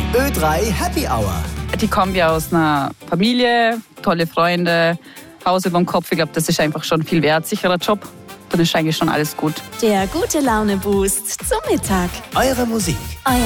Ö3 Happy Hour. Die kommen ja aus einer Familie, tolle Freunde, Haus über dem Kopf. Ich glaube, das ist einfach schon viel wert. Sicherer Job, dann ist eigentlich schon alles gut. Der gute Laune-Boost zum Mittag. Eure Musik. Euer